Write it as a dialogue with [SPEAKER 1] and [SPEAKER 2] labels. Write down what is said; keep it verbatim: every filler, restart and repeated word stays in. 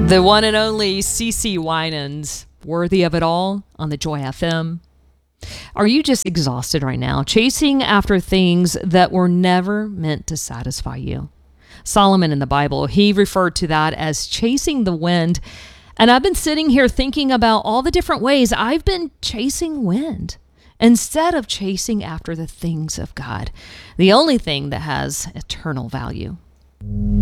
[SPEAKER 1] The one and only CeCe Winans, Worthy of It All on the Joy F M. Are you just exhausted right now, chasing after things that were never meant to satisfy you? Solomon in the Bible, he referred to that as chasing the wind. And I've been sitting here thinking about all the different ways I've been chasing wind instead of chasing after the things of God, the only thing that has eternal value.